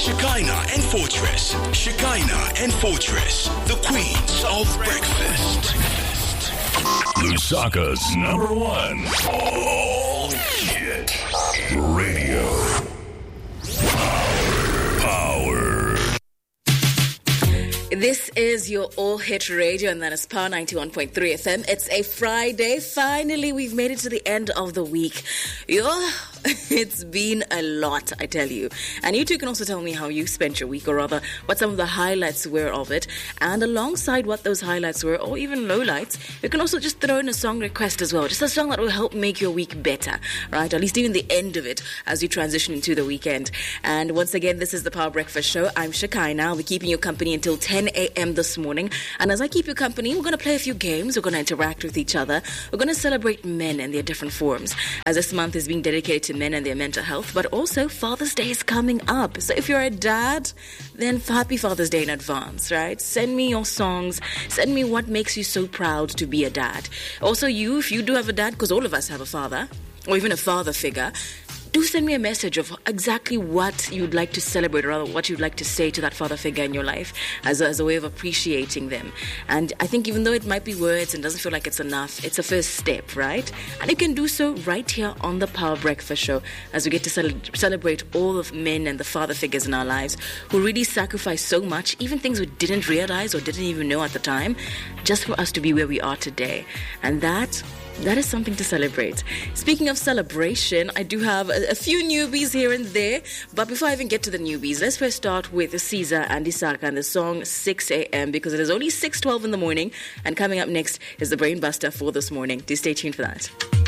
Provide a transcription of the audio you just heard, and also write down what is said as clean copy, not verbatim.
Shekinah and Fortress. Shekinah and Fortress, the queens of breakfast. Lusaka's #1 all hit radio. Power. This is your all-hit radio, and that is Power 91.3 FM. It's a Friday. Finally, we've made it to the end of the week. It's been a lot, I tell you. And you two can also tell me how you spent your week, or rather, what some of the highlights were of it. And alongside what those highlights were, or even lowlights, you can also just throw in a song request as well. Just a song that will help make your week better, right? At least even the end of it as you transition into the weekend. And once again, this is the Power Breakfast Show. I'm Shekinah. I'll be keeping you company until 10 a.m. this morning. And as I keep you company, we're going to play a few games. We're going to interact with each other. We're going to celebrate men in their different forms, as this month is being dedicated to men and their mental health, but also Father's Day is coming up. So if you're a dad, then happy Father's Day in advance, right? Send me your songs. Send me what makes you so proud to be a dad. Also, if you do have a dad, because all of us have a father, or even a father figure, do send me a message of exactly what you'd like to celebrate, or rather what you'd like to say to that father figure in your life as a way of appreciating them. And I think even though it might be words and doesn't feel like it's enough, it's a first step, right? And you can do so right here on the Power Breakfast Show as we get to celebrate all of men and the father figures in our lives who really sacrifice so much, even things we didn't realize or didn't even know at the time, just for us to be where we are today. And that is something to celebrate. Speaking of celebration, I do have a few newbies here and there. But before I even get to the newbies, let's first start with Caesar and Isaka and the song 6 a.m. because it is only 6:12 in the morning. And coming up next is the Brain Buster for this morning. Do stay tuned for that.